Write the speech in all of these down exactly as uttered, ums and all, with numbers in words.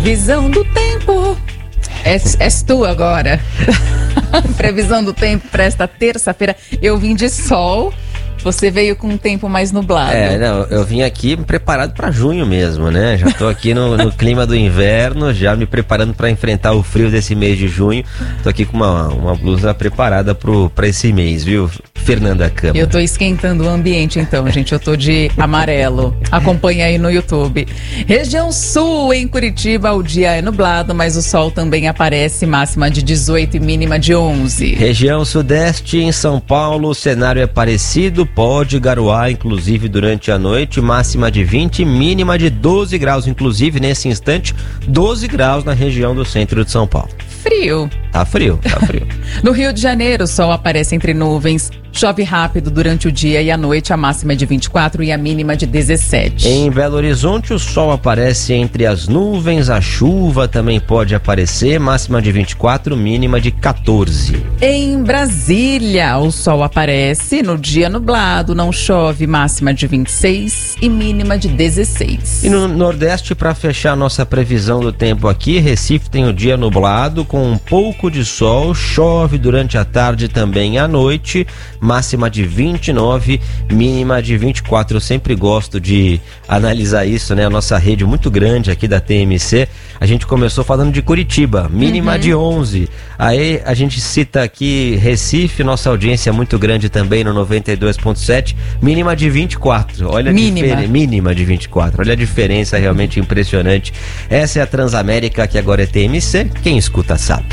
Previsão do tempo. És, és tu agora. Previsão do tempo para esta terça-feira. Eu vim de sol. Você veio com um tempo mais nublado. É, não, eu vim aqui preparado para junho mesmo, né? Já tô aqui no, no clima do inverno, já me preparando para enfrentar o frio desse mês de junho. Tô aqui com uma, uma blusa preparada para esse mês, viu, Fernanda Câmara? Eu tô esquentando o ambiente então, gente. Eu tô de amarelo. Acompanha aí no YouTube. Região Sul, em Curitiba, o dia é nublado, mas o sol também aparece, máxima de dezoito e mínima de onze. Região Sudeste, em São Paulo, o cenário é parecido. Pode garoar, inclusive, durante a noite, máxima de vinte, mínima de doze graus, inclusive, nesse instante, doze graus na região do centro de São Paulo. Frio. Tá frio, tá frio. No Rio de Janeiro, o sol aparece entre nuvens, chove rápido durante o dia e à noite, a máxima é de vinte e quatro e a mínima de dezessete. Em Belo Horizonte, o sol aparece entre as nuvens, a chuva também pode aparecer, máxima de vinte e quatro, mínima de quatorze. Em Brasília, o sol aparece no dia nublado, não chove, máxima de vinte e seis e mínima de dezesseis. E no Nordeste, para fechar nossa previsão do tempo aqui, Recife tem o dia nublado com um pouco de sol, chove durante a tarde também e à noite, máxima de vinte e nove, mínima de vinte e quatro. Eu sempre gosto de analisar isso, né? A nossa rede muito grande aqui da T M C, a gente começou falando de Curitiba, mínima uhum. de onze. Aí a gente cita aqui Recife, nossa audiência é muito grande também no noventa e dois ponto sete, mínima de vinte e quatro. Olha a mínima. Difer... mínima de vinte e quatro. Olha a diferença realmente impressionante. Essa é a Transamérica, que agora é T M C. Quem escuta sabe.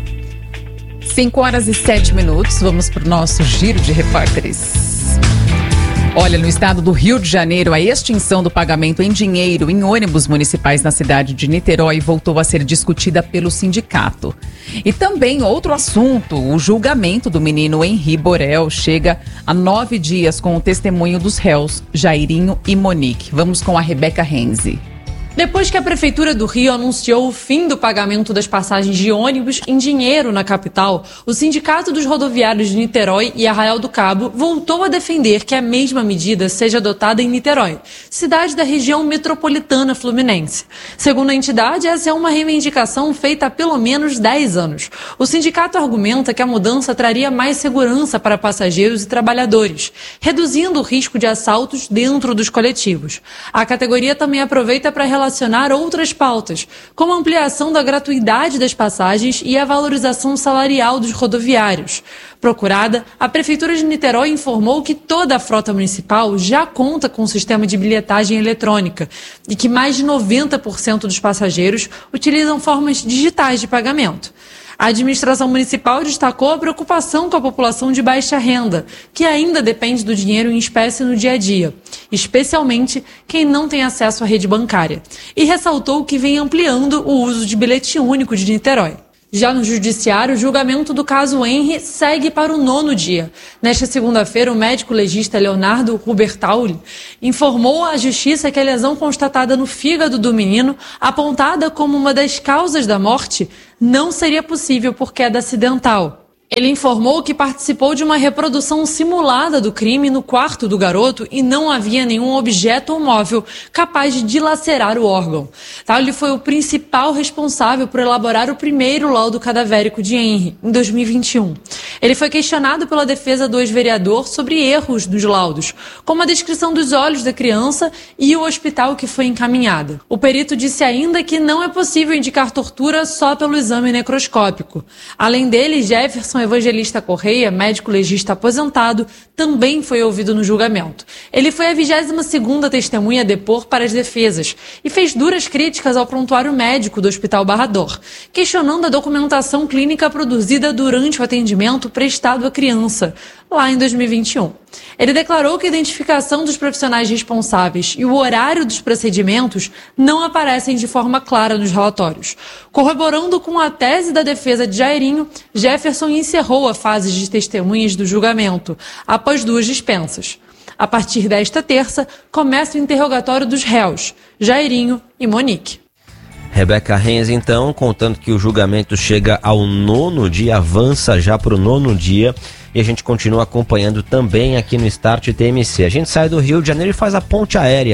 cinco horas e sete minutos, vamos para o nosso giro de repórteres. Olha, no estado do Rio de Janeiro, a extinção do pagamento em dinheiro em ônibus municipais na cidade de Niterói voltou a ser discutida pelo sindicato. E também outro assunto, o julgamento do menino Henri Borel chega a nove dias com o testemunho dos réus Jairinho e Monique. Vamos com a Rebeca Renzi. Depois que a Prefeitura do Rio anunciou o fim do pagamento das passagens de ônibus em dinheiro na capital, o Sindicato dos Rodoviários de Niterói e Arraial do Cabo voltou a defender que a mesma medida seja adotada em Niterói, cidade da região metropolitana fluminense. Segundo a entidade, essa é uma reivindicação feita há pelo menos dez anos. O sindicato argumenta que a mudança traria mais segurança para passageiros e trabalhadores, reduzindo o risco de assaltos dentro dos coletivos. A categoria também aproveita para relacionar relacionar outras pautas, como a ampliação da gratuidade das passagens e a valorização salarial dos rodoviários. Procurada, a Prefeitura de Niterói informou que toda a frota municipal já conta com um sistema de bilhetagem eletrônica e que mais de noventa por cento dos passageiros utilizam formas digitais de pagamento. A administração municipal destacou a preocupação com a população de baixa renda, que ainda depende do dinheiro em espécie no dia a dia, especialmente quem não tem acesso à rede bancária, e ressaltou que vem ampliando o uso de bilhete único de Niterói. Já no judiciário, o julgamento do caso Henri segue para o nono dia. Nesta segunda-feira, o médico legista Leonardo Rubertauli informou à justiça que a lesão constatada no fígado do menino, apontada como uma das causas da morte, não seria possível por queda acidental. Ele informou que participou de uma reprodução simulada do crime no quarto do garoto e não havia nenhum objeto ou móvel capaz de dilacerar o órgão. Tal, ele foi o principal responsável por elaborar o primeiro laudo cadavérico de Henri, em dois mil e vinte e um. Ele foi questionado pela defesa do ex-vereador sobre erros dos laudos, como a descrição dos olhos da criança e o hospital que foi encaminhada. O perito disse ainda que não é possível indicar tortura só pelo exame necroscópico. Além dele, Jefferson Evangelista Correia, médico legista aposentado, também foi ouvido no julgamento. Ele foi a vigésima segunda testemunha a depor para as defesas e fez duras críticas ao prontuário médico do Hospital Barra d'Or, questionando a documentação clínica produzida durante o atendimento prestado à criança, lá em dois mil e vinte e um. Ele declarou que a identificação dos profissionais responsáveis e o horário dos procedimentos não aparecem de forma clara nos relatórios. Corroborando com a tese da defesa de Jairinho, Jefferson encerrou a fase de testemunhas do julgamento, após duas dispensas. A partir desta terça, começa o interrogatório dos réus, Jairinho e Monique. Rebeca Renz, então, contando que o julgamento chega ao nono dia, avança já para o nono dia, e a gente continua acompanhando também aqui no Start T M C. A gente sai do Rio de Janeiro e faz a ponte aérea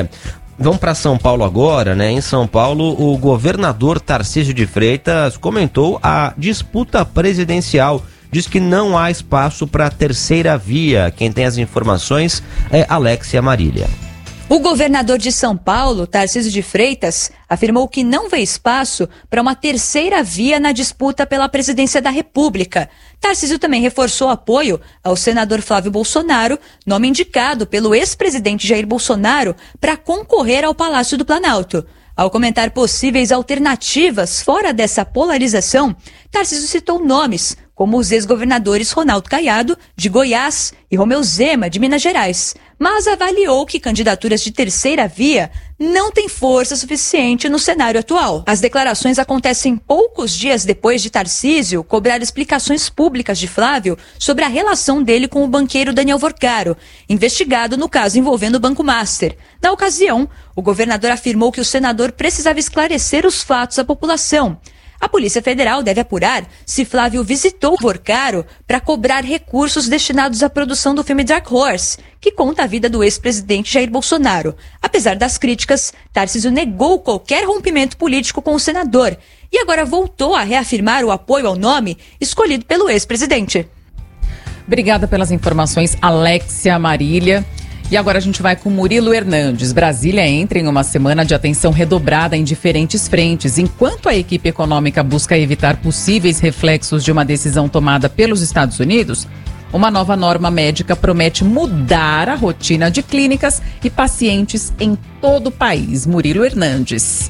Vamos para São Paulo agora, né? Em São Paulo, o governador Tarcísio de Freitas comentou a disputa presidencial. Diz que não há espaço para a terceira via. Quem tem as informações é Alexia Marília. O governador de São Paulo, Tarcísio de Freitas, afirmou que não vê espaço para uma terceira via na disputa pela presidência da República. Tarcísio também reforçou apoio ao senador Flávio Bolsonaro, nome indicado pelo ex-presidente Jair Bolsonaro para concorrer ao Palácio do Planalto. Ao comentar possíveis alternativas fora dessa polarização, Tarcísio citou nomes como os ex-governadores Ronaldo Caiado, de Goiás, e Romeu Zema, de Minas Gerais, mas avaliou que candidaturas de terceira via não têm força suficiente no cenário atual. As declarações acontecem poucos dias depois de Tarcísio cobrar explicações públicas de Flávio sobre a relação dele com o banqueiro Daniel Vorcaro, investigado no caso envolvendo o Banco Master. Na ocasião, o governador afirmou que o senador precisava esclarecer os fatos à população. A Polícia Federal deve apurar se Flávio visitou Vorcaro para cobrar recursos destinados à produção do filme Dark Horse, que conta a vida do ex-presidente Jair Bolsonaro. Apesar das críticas, Tarcísio negou qualquer rompimento político com o senador e agora voltou a reafirmar o apoio ao nome escolhido pelo ex-presidente. Obrigada pelas informações, Alexia Marília. E agora a gente vai com Murilo Hernandes. Brasília entra em uma semana de atenção redobrada em diferentes frentes. Enquanto a equipe econômica busca evitar possíveis reflexos de uma decisão tomada pelos Estados Unidos, uma nova norma médica promete mudar a rotina de clínicas e pacientes em todo o país. Murilo Hernandes.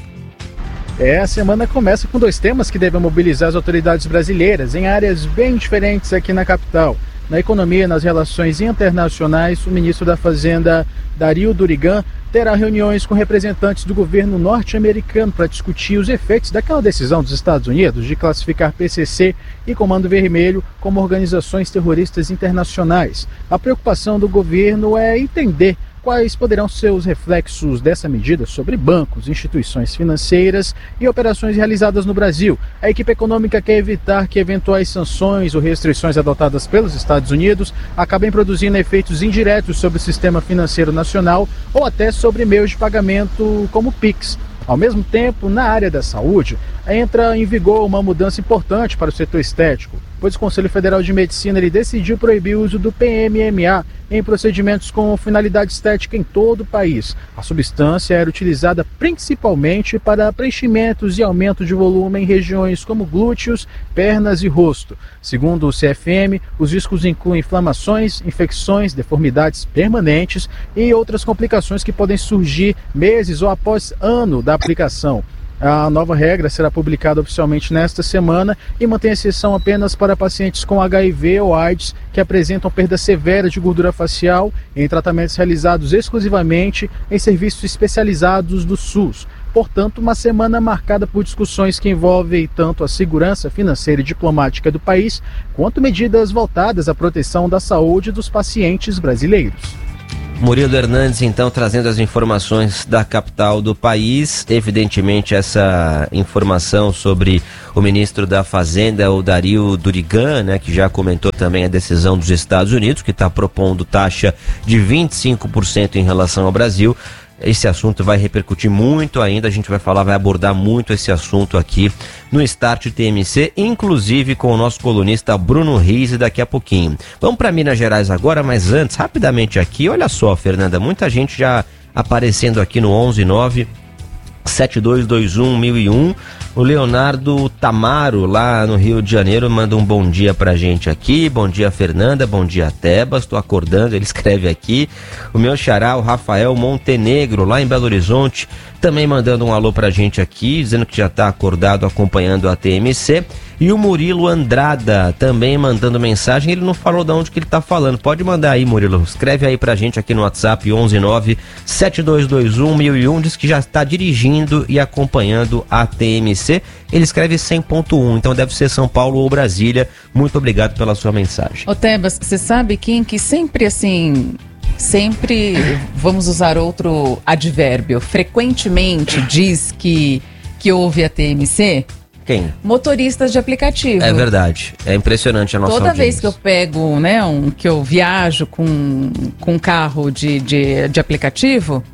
É, a semana começa com dois temas que devem mobilizar as autoridades brasileiras em áreas bem diferentes aqui na capital. Na economia e nas relações internacionais, o ministro da Fazenda, Dario Durigan, terá reuniões com representantes do governo norte-americano para discutir os efeitos daquela decisão dos Estados Unidos de classificar P C C e Comando Vermelho como organizações terroristas internacionais. A preocupação do governo é entender quais poderão ser os reflexos dessa medida sobre bancos, instituições financeiras e operações realizadas no Brasil. A equipe econômica quer evitar que eventuais sanções ou restrições adotadas pelos Estados Unidos acabem produzindo efeitos indiretos sobre o sistema financeiro nacional ou até sobre meios de pagamento como o Pix. Ao mesmo tempo, na área da saúde, entra em vigor uma mudança importante para o setor estético, pois o Conselho Federal de Medicina ele decidiu proibir o uso do P M M A em procedimentos com finalidade estética em todo o país. A substância era utilizada principalmente para preenchimentos e aumento de volume em regiões como glúteos, pernas e rosto. Segundo o C F M, os riscos incluem inflamações, infecções, deformidades permanentes e outras complicações que podem surgir meses ou após ano da aplicação. A nova regra será publicada oficialmente nesta semana e mantém exceção apenas para pacientes com H I V ou AIDS que apresentam perda severa de gordura facial em tratamentos realizados exclusivamente em serviços especializados do SUS. Portanto, uma semana marcada por discussões que envolvem tanto a segurança financeira e diplomática do país, quanto medidas voltadas à proteção da saúde dos pacientes brasileiros. Murilo Hernandes, então, trazendo as informações da capital do país. Evidentemente, essa informação sobre o ministro da Fazenda, o Dario Durigan, né, que já comentou também a decisão dos Estados Unidos, que está propondo taxa de vinte e cinco por cento em relação ao Brasil. Esse assunto vai repercutir muito ainda, a gente vai falar, vai abordar muito esse assunto aqui no Start T M C, inclusive com o nosso colunista Bruno Rize daqui a pouquinho. Vamos para Minas Gerais agora, mas antes, rapidamente aqui, olha só, Fernanda, muita gente já aparecendo aqui no onze nove sete dois dois um mil e um. O Leonardo Tamaro, lá no Rio de Janeiro, manda um bom dia pra gente aqui. Bom dia, Fernanda. Bom dia, Tebas. Tô acordando, ele escreve aqui. O meu xará, o Rafael Montenegro, lá em Belo Horizonte, também mandando um alô pra gente aqui, dizendo que já tá acordado acompanhando a T M C. E o Murilo Andrada também mandando mensagem. Ele não falou de onde que ele tá falando. Pode mandar aí, Murilo. Escreve aí pra gente aqui no WhatsApp onze nove sete dois dois um mil e um. Diz que já está dirigindo e acompanhando a T M C. Ele escreve cem ponto um, então deve ser São Paulo ou Brasília. Muito obrigado pela sua mensagem. Ô Tebas, você sabe quem que sempre assim... Sempre, vamos usar outro advérbio, frequentemente diz que, que ouve a T M C? Quem? Motoristas de aplicativo. É verdade, é impressionante a nossa Toda audiência. vez que eu pego, né, um, que eu viajo com, com um carro de, de, de aplicativo,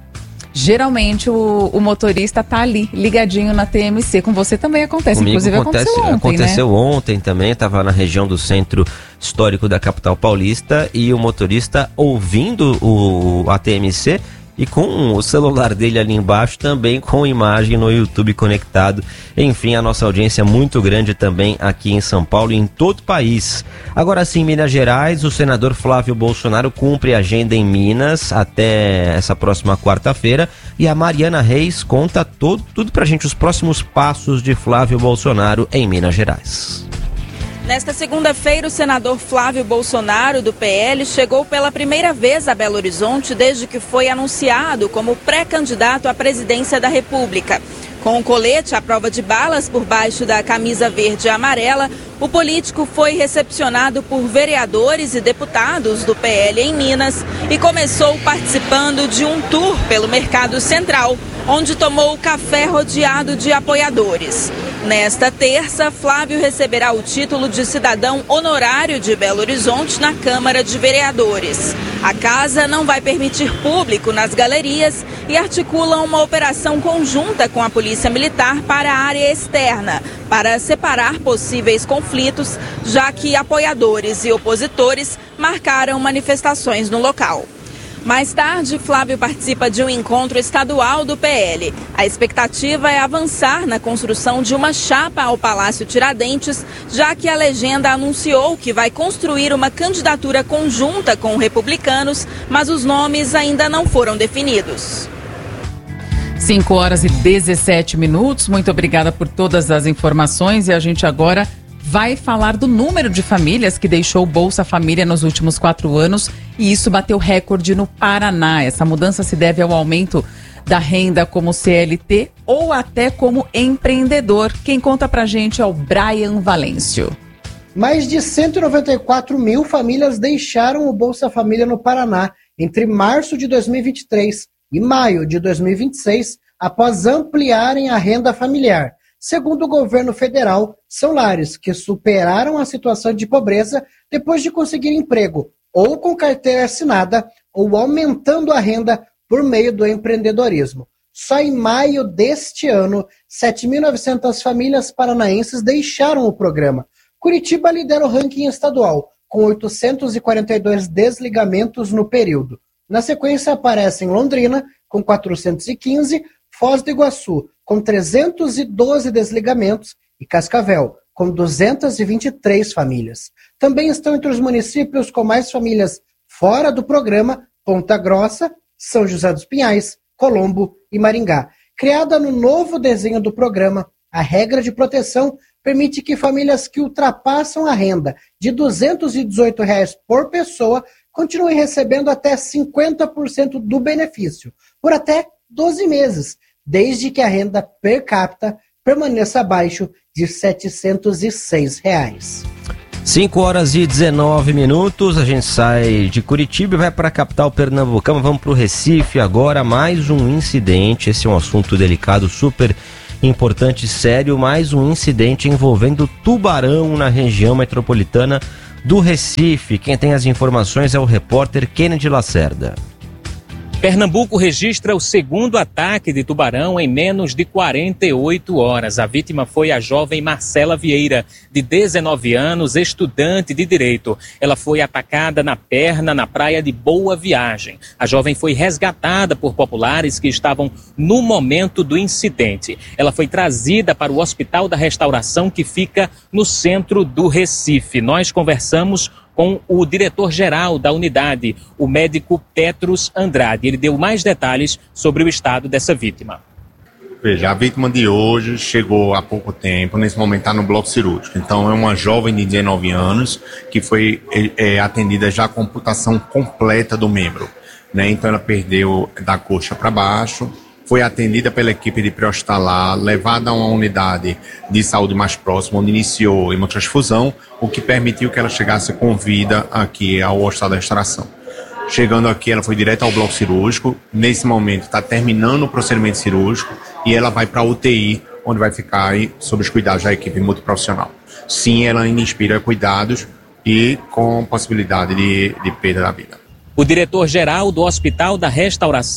geralmente o, o motorista tá ali, ligadinho na T M C. Com você também acontece, Comigo inclusive acontece, aconteceu ontem, Aconteceu né? ontem também, estava na região do centro histórico da capital paulista e o motorista ouvindo o, a T M C e com o celular dele ali embaixo, também com imagem no YouTube conectado. Enfim, a nossa audiência é muito grande também aqui em São Paulo e em todo o país. Agora sim, em Minas Gerais, o senador Flávio Bolsonaro cumpre a agenda em Minas até essa próxima quarta-feira e a Mariana Reis conta todo, tudo pra gente, os próximos passos de Flávio Bolsonaro em Minas Gerais. Nesta segunda-feira, o senador Flávio Bolsonaro, do P L, chegou pela primeira vez a Belo Horizonte desde que foi anunciado como pré-candidato à presidência da República. Com o colete à prova de balas por baixo da camisa verde e amarela, o político foi recepcionado por vereadores e deputados do P L em Minas e começou participando de um tour pelo Mercado Central, onde tomou café rodeado de apoiadores. Nesta terça, Flávio receberá o título de cidadão honorário de Belo Horizonte na Câmara de Vereadores. A casa não vai permitir público nas galerias e articula uma operação conjunta com a Polícia Militar para a área externa, para separar possíveis conflitos, já que apoiadores e opositores marcaram manifestações no local. Mais tarde, Flávio participa de um encontro estadual do P L. A expectativa é avançar na construção de uma chapa ao Palácio Tiradentes, já que a legenda anunciou que vai construir uma candidatura conjunta com republicanos, mas os nomes ainda não foram definidos. cinco horas e dezessete minutos. Muito obrigada por todas as informações e a gente agora vai falar do número de famílias que deixou o Bolsa Família nos últimos quatro anos e isso bateu recorde no Paraná. Essa mudança se deve ao aumento da renda como C L T ou até como empreendedor. Quem conta pra gente é o Brian Valêncio. Mais de cento e noventa e quatro mil famílias deixaram o Bolsa Família no Paraná entre março de dois mil e vinte e três e maio de dois mil e vinte e seis, após ampliarem a renda familiar. Segundo o governo federal, são lares que superaram a situação de pobreza depois de conseguir emprego, ou com carteira assinada, ou aumentando a renda por meio do empreendedorismo. Só em maio deste ano, sete mil e novecentas famílias paranaenses deixaram o programa. Curitiba lidera o ranking estadual, com oitocentos e quarenta e dois desligamentos no período. Na sequência aparecem Londrina, com quatrocentos e quinze, Foz do Iguaçu, com trezentos e doze desligamentos, e Cascavel, com duzentas e vinte e três famílias. Também estão entre os municípios com mais famílias fora do programa Ponta Grossa, São José dos Pinhais, Colombo e Maringá. Criada no novo desenho do programa, a regra de proteção permite que famílias que ultrapassam a renda de duzentos e dezoito reais por pessoa continuem recebendo até cinquenta por cento do benefício, por até doze meses, desde que a renda per capita permaneça abaixo de setecentos e seis reais. cinco horas e dezenove minutos, a gente sai de Curitiba e vai para a capital pernambucana. Vamos para o Recife agora, mais um incidente. Esse é um assunto delicado, super importante e sério. Mais um incidente envolvendo tubarão na região metropolitana do Recife. Quem tem as informações é o repórter Kennedy Lacerda. Pernambuco registra o segundo ataque de tubarão em menos de quarenta e oito horas. A vítima foi a jovem Marcela Vieira, de dezenove anos, estudante de Direito. Ela foi atacada na perna na praia de Boa Viagem. A jovem foi resgatada por populares que estavam no momento do incidente. Ela foi trazida para o Hospital da Restauração, que fica no centro do Recife. Nós conversamos com o diretor-geral da unidade, o médico Petros Andrade. Ele deu mais detalhes sobre o estado dessa vítima. Veja, a vítima de hoje chegou há pouco tempo, nesse momento está no bloco cirúrgico. Então é uma jovem de dezenove anos que foi é, atendida já com amputação completa do membro, né? Então ela perdeu da coxa para baixo, foi atendida pela equipe de pré-hospitalar, levada a uma unidade de saúde mais próxima, onde iniciou hemotransfusão, o que permitiu que ela chegasse com vida aqui ao Hospital da Restauração. Chegando aqui, ela foi direto ao bloco cirúrgico. Nesse momento, está terminando o procedimento cirúrgico e ela vai para a U T I, onde vai ficar aí sob os cuidados da equipe multiprofissional. Sim, ela ainda inspira cuidados e com possibilidade de, de perda da vida. O diretor-geral do Hospital da Restauração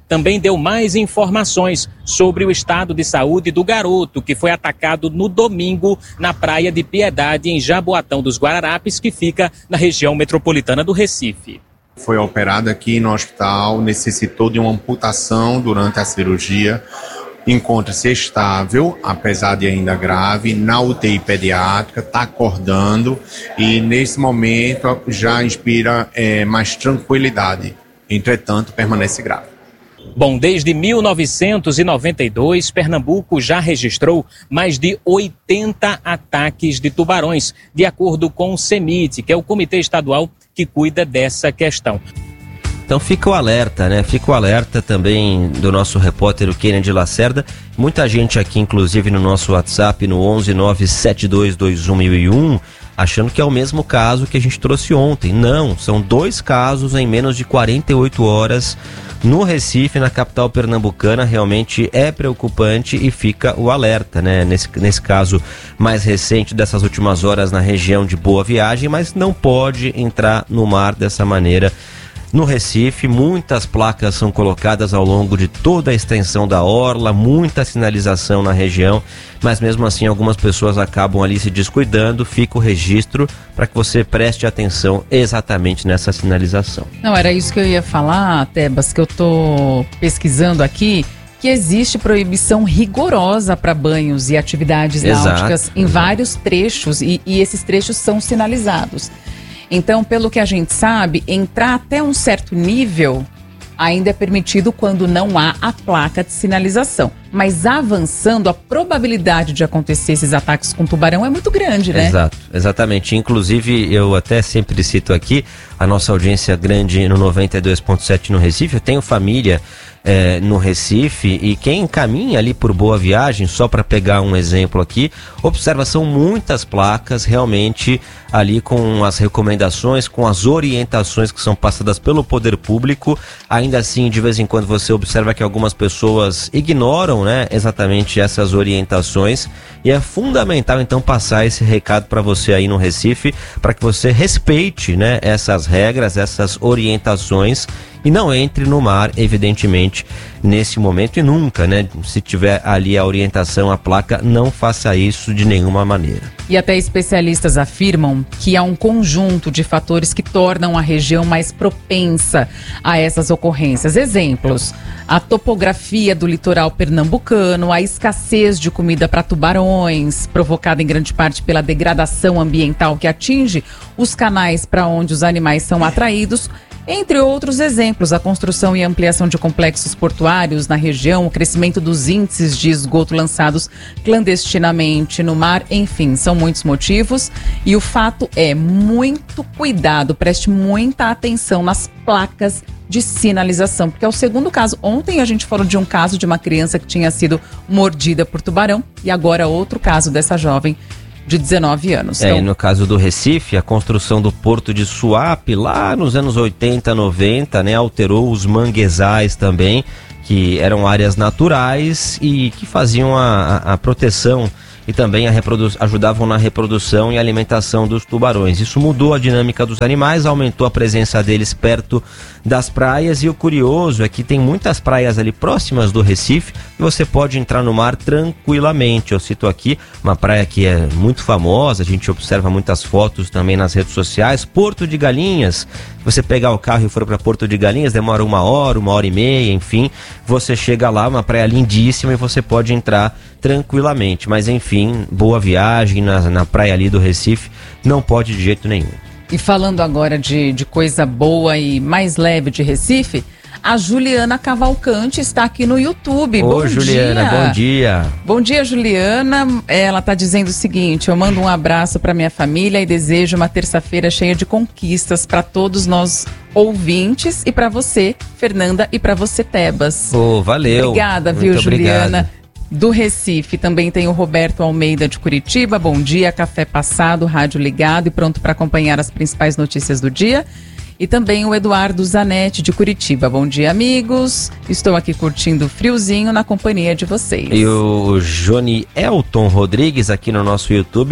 também deu mais informações sobre o estado de saúde do garoto que foi atacado no domingo na Praia de Piedade, em Jaboatão dos Guararapes, que fica na região metropolitana do Recife. Foi operado aqui no hospital, necessitou de uma amputação durante a cirurgia. Encontra-se estável, apesar de ainda grave, na U T I pediátrica, está acordando e nesse momento já inspira é, mais tranquilidade. Entretanto, permanece grave. Bom, desde mil novecentos e noventa e dois, Pernambuco já registrou mais de oitenta ataques de tubarões, de acordo com o CEMIT, que é o Comitê Estadual que cuida dessa questão. Então fica o alerta, né? Fica o alerta também do nosso repórter, o Kennedy Lacerda. Muita gente aqui, inclusive no nosso WhatsApp, no onze nove sete dois dois um mil e um, achando que é o mesmo caso que a gente trouxe ontem. Não, são dois casos em menos de quarenta e oito horas no Recife, na capital pernambucana. Realmente é preocupante e fica o alerta, né? Nesse, nesse caso mais recente dessas últimas horas na região de Boa Viagem, mas não pode entrar no mar dessa maneira. No Recife, muitas placas são colocadas ao longo de toda a extensão da orla, muita sinalização na região, mas mesmo assim algumas pessoas acabam ali se descuidando. Fica o registro para que você preste atenção exatamente nessa sinalização. Não, era isso que eu ia falar, Tebas, que eu tô pesquisando aqui, que existe proibição rigorosa para banhos e atividades Exato, náuticas em exato. vários trechos e, e esses trechos são sinalizados. Então, pelo que a gente sabe, entrar até um certo nível ainda é permitido quando não há a placa de sinalização. Mas avançando, a probabilidade de acontecer esses ataques com tubarão é muito grande, né? Exato, exatamente. Inclusive, eu até sempre cito aqui a nossa audiência grande no noventa e dois ponto sete no Recife. Eu tenho família é, no Recife e quem caminha ali por Boa Viagem, só para pegar um exemplo aqui, observa, são muitas placas realmente ali com as recomendações, com as orientações que são passadas pelo poder público. Ainda assim, de vez em quando você observa que algumas pessoas ignoram, né, exatamente essas orientações, e é fundamental então passar esse recado para você aí no Recife, para que você respeite, né, essas regras, essas orientações e não entre no mar, evidentemente, nesse momento e nunca, né? Se tiver ali a orientação, a placa, não faça isso de nenhuma maneira. E até especialistas afirmam que há um conjunto de fatores que tornam a região mais propensa a essas ocorrências. Exemplos: a topografia do litoral pernambucano, a escassez de comida para tubarões, provocada em grande parte pela degradação ambiental que atinge os canais para onde os animais são atraídos, entre outros exemplos. A construção e ampliação de complexos portuários na região, o crescimento dos índices de esgoto lançados clandestinamente no mar, enfim, são muitos motivos. E o fato é, muito cuidado, preste muita atenção nas placas de sinalização, porque é o segundo caso. Ontem a gente falou de um caso de uma criança que tinha sido mordida por tubarão e agora outro caso dessa jovem de dezenove anos. É, então, e no caso do Recife, a construção do porto de Suape, lá nos anos oitenta, noventa, né, alterou os manguezais também, que eram áreas naturais e que faziam a, a, a proteção e também a reprodu- ajudavam na reprodução e alimentação dos tubarões. Isso mudou a dinâmica dos animais, aumentou a presença deles perto das praias, e o curioso é que tem muitas praias ali próximas do Recife e você pode entrar no mar tranquilamente. Eu cito aqui uma praia que é muito famosa, a gente observa muitas fotos também nas redes sociais, Porto de Galinhas. Se você pegar o carro e for para Porto de Galinhas, demora uma hora, uma hora e meia, enfim, você chega lá, uma praia lindíssima, e você pode entrar tranquilamente. Mas enfim, Boa Viagem na, na praia ali do Recife não pode de jeito nenhum. E falando agora de, de coisa boa e mais leve de Recife, a Juliana Cavalcante está aqui no YouTube. Ô, bom Juliana, dia. bom dia. Bom dia, Juliana. Ela está dizendo o seguinte: eu mando um abraço para minha família e desejo uma terça-feira cheia de conquistas para todos nós ouvintes e para você, Fernanda, e para você, Tebas. Ô, valeu. Obrigada, Muito viu, Juliana? obrigado. Do Recife também tem o Roberto Almeida de Curitiba. Bom dia, café passado, rádio ligado e pronto para acompanhar as principais notícias do dia. E também o Eduardo Zanetti de Curitiba. Bom dia, amigos. Estou aqui curtindo o friozinho na companhia de vocês. E o Johnny Elton Rodrigues aqui no nosso YouTube.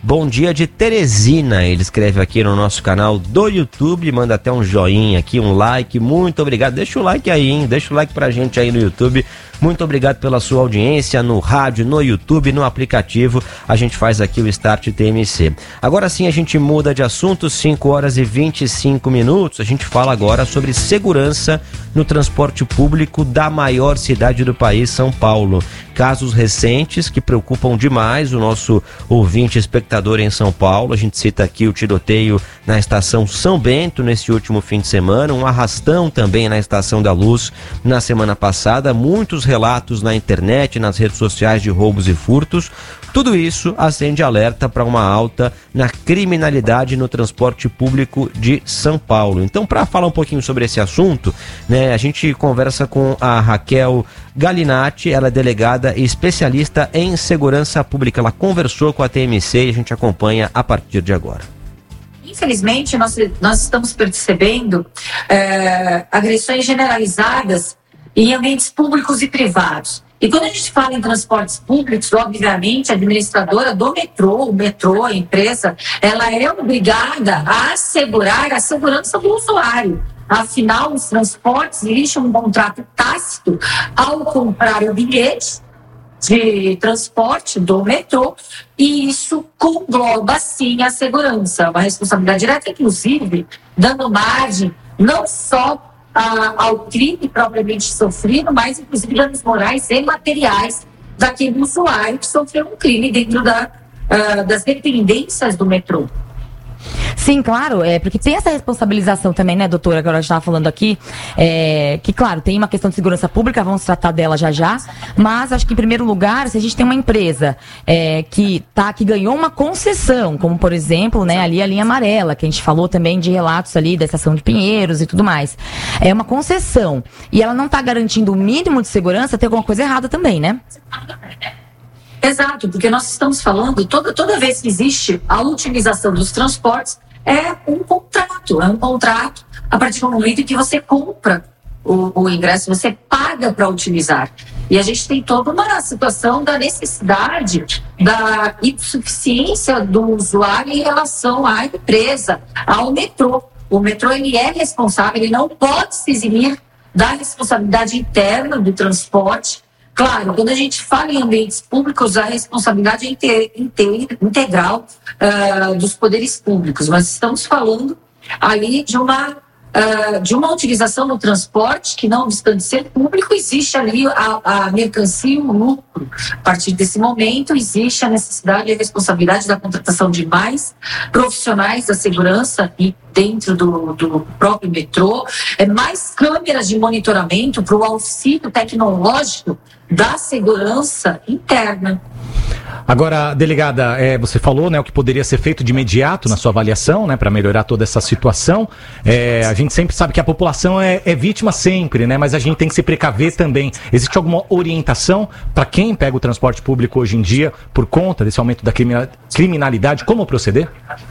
Bom dia de Teresina, ele escreve aqui no nosso canal do YouTube, manda até um joinha aqui, um like, muito obrigado, deixa o like aí, hein? Deixa o like pra gente aí no YouTube, muito obrigado pela sua audiência no rádio, no YouTube, no aplicativo, a gente faz aqui o Start T M C. Agora sim a gente muda de assunto, cinco horas e vinte e cinco minutos, a gente fala agora sobre segurança no transporte público da maior cidade do país, São Paulo. Casos recentes que preocupam demais o nosso ouvinte espectador em São Paulo. A gente cita aqui o tiroteio na estação São Bento nesse último fim de semana, um arrastão também na Estação da Luz na semana passada, muitos relatos na internet, nas redes sociais de roubos e furtos. Tudo isso acende alerta para uma alta na criminalidade no transporte público de São Paulo. Então, para falar um pouquinho sobre esse assunto, né, a gente conversa com a Raquel Galinatti, ela é delegada e especialista em segurança pública. Ela conversou com a T M C e a gente acompanha a partir de agora. Infelizmente, nós, nós estamos percebendo é, agressões generalizadas em ambientes públicos e privados. E quando a gente fala em transportes públicos, obviamente, a administradora do metrô, o metrô, a empresa, ela é obrigada a assegurar a segurança do usuário. Afinal, os transportes existe um contrato tácito ao comprar o bilhete de transporte do metrô, e isso engloba, sim, a segurança. Uma responsabilidade direta, inclusive, dando margem não só a, ao crime propriamente sofrido, mas, inclusive, danos morais e materiais daquele usuário que sofreu um crime dentro da, uh, das dependências do metrô. Sim, claro, é porque tem essa responsabilização também, né, doutora, que a gente estava falando aqui, é, que, claro, tem uma questão de segurança pública, vamos tratar dela já já, mas acho que, em primeiro lugar, se a gente tem uma empresa é, que, tá, que ganhou uma concessão, como, por exemplo, né, ali a linha amarela, que a gente falou também de relatos ali da estação de Pinheiros e tudo mais, é uma concessão, e ela não está garantindo o mínimo de segurança, tem alguma coisa errada também, né? Exato, porque nós estamos falando, toda, toda vez que existe a utilização dos transportes, é um contrato, é um contrato a partir do momento em que você compra o, o ingresso, você paga para utilizar. E a gente tem toda uma situação da necessidade, da insuficiência do usuário em relação à empresa, ao metrô. O metrô, ele é responsável, ele não pode se eximir da responsabilidade interna do transporte. Claro, quando a gente fala em ambientes públicos, a responsabilidade é inte- inte- integral uh, dos poderes públicos, mas estamos falando ali de uma, uh, de uma utilização no transporte que, não obstante ser público, existe ali a, a mercancia e o lucro. A partir desse momento, existe a necessidade e a responsabilidade da contratação de mais profissionais da segurança e dentro do, do próprio metrô, é mais câmeras de monitoramento para o auxílio tecnológico da segurança interna. Agora, delegada, é, você falou, né, o que poderia ser feito de imediato na sua avaliação, né, para melhorar toda essa situação. É, a gente sempre sabe que a população é, é vítima sempre, né, mas a gente tem que se precaver também. Existe alguma orientação para quem pega o transporte público hoje em dia por conta desse aumento da criminalidade? Como proceder?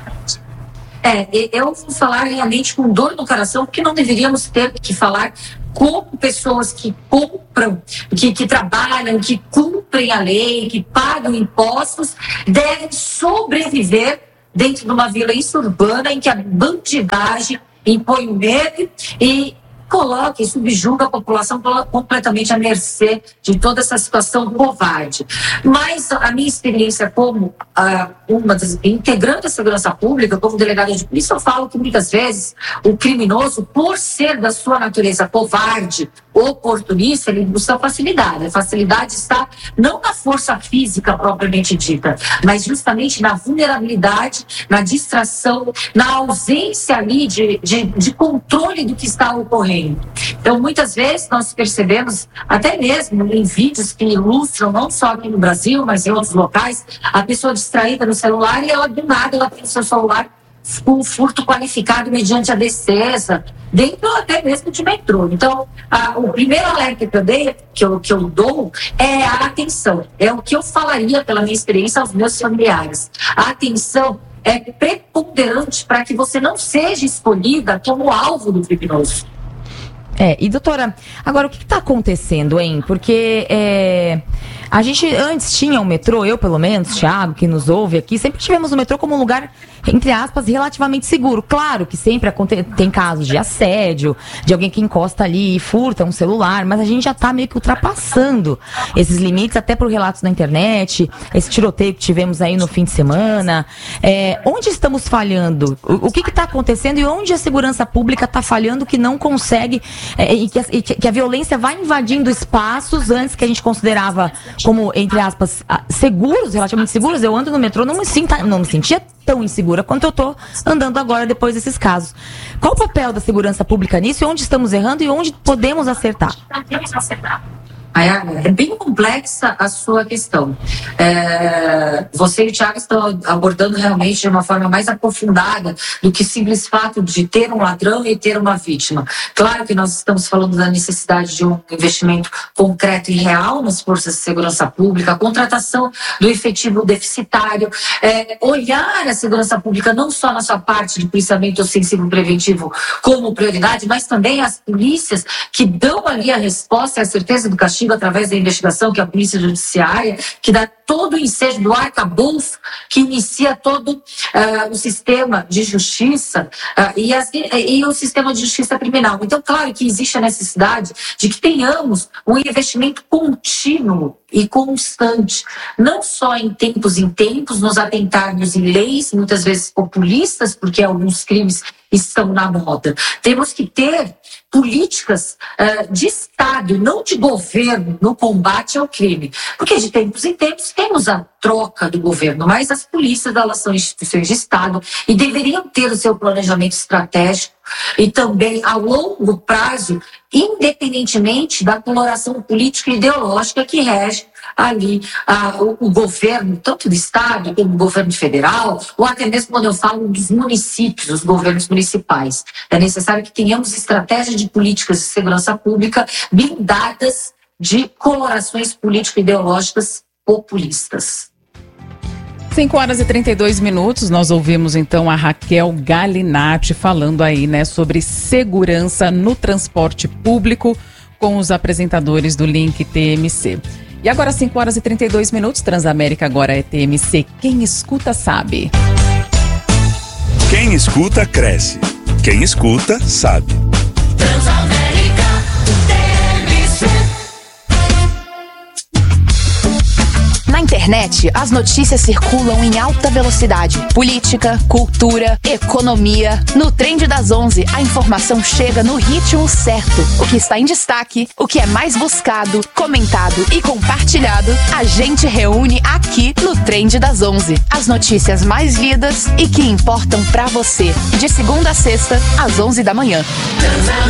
É, eu vou falar realmente com dor no coração, porque não deveríamos ter que falar como pessoas que compram, que, que trabalham, que cumprem a lei, que pagam impostos, devem sobreviver dentro de uma violência urbana em que a bandidagem impõe o medo e coloca e subjuga a população completamente à mercê de toda essa situação covarde. Mas a minha experiência como ah, uma das integrantes da segurança pública, como delegada de polícia, eu falo que muitas vezes o criminoso, por ser da sua natureza covarde, oportunista, ele busca facilidade. A facilidade está não na força física propriamente dita, mas justamente na vulnerabilidade, na distração, na ausência ali de, de, de controle do que está ocorrendo. Então, muitas vezes nós percebemos, até mesmo em vídeos que ilustram, não só aqui no Brasil, mas em outros locais, a pessoa distraída no celular e ela, do nada, ela tem o seu celular com um furto qualificado mediante a defesa, dentro até mesmo de metrô. Então, a, o primeiro alerta que eu, dei, que, eu, que eu dou é a atenção. É o que eu falaria, pela minha experiência, aos meus familiares. A atenção é preponderante para que você não seja escolhida como alvo do criminoso. É, e doutora, agora o que está acontecendo, hein? Porque é, a gente antes tinha o metrô, eu pelo menos, Thiago, que nos ouve aqui, sempre tivemos o metrô como um lugar, entre aspas, relativamente seguro. Claro que sempre aconte- tem casos de assédio, de alguém que encosta ali e furta um celular, mas a gente já está meio que ultrapassando esses limites, até por relatos na internet, esse tiroteio que tivemos aí no fim de semana. É, onde estamos falhando? O, o que está acontecendo e onde a segurança pública está falhando que não consegue... É, e, que a, e que a violência vai invadindo espaços antes que a gente considerava como, entre aspas, seguros, relativamente seguros. Eu ando no metrô, não me, sinta, não me sentia tão insegura quanto eu tô andando agora depois desses casos. Qual o papel da segurança pública nisso e onde estamos errando e onde podemos acertar? É bem complexa a sua questão. É, você e o Thiago estão abordando realmente de uma forma mais aprofundada do que o simples fato de ter um ladrão e ter uma vítima. Claro que nós estamos falando da necessidade de um investimento concreto e real nas forças de segurança pública, a contratação do efetivo deficitário, é, olhar a segurança pública não só na sua parte de policiamento ostensivo preventivo como prioridade, mas também as polícias que dão ali a resposta e a certeza do castigo através da investigação, que é a polícia judiciária, que dá todo o ensejo do arcabouço, que inicia todo uh, o sistema de justiça uh, e, as, e o sistema de justiça criminal. Então, claro que existe a necessidade de que tenhamos um investimento contínuo e constante, não só em tempos em tempos, nos atentarmos em leis, muitas vezes populistas, porque alguns crimes estão na moda. Temos que ter políticas uh, de Estado, não de governo, no combate ao crime. Porque de tempos em tempos temos a troca do governo, mas as polícias, elas são instituições de Estado e deveriam ter o seu planejamento estratégico e também a longo prazo, independentemente da coloração política e ideológica que rege ali ah, o, o governo, tanto do Estado como o governo federal, ou até mesmo quando eu falo dos municípios, os governos municipais. É necessário que tenhamos estratégias de políticas de segurança pública blindadas de colorações político-ideológicas populistas. cinco horas e trinta e dois minutos, nós ouvimos então a Raquel Galinatti falando aí, né, sobre segurança no transporte público com os apresentadores do Link T M C. E agora cinco horas e trinta e dois minutos, Transamérica agora é T M C. Quem escuta sabe. Quem escuta cresce. Quem escuta sabe. Transamérica T M C. Na internet, as notícias circulam em alta velocidade. Política, cultura, economia. No Trend das onze, a informação chega no ritmo certo. O que está em destaque, o que é mais buscado, comentado e compartilhado, a gente reúne aqui no Trend das onze. As notícias mais lidas e que importam pra você. De segunda a sexta, às onze da manhã.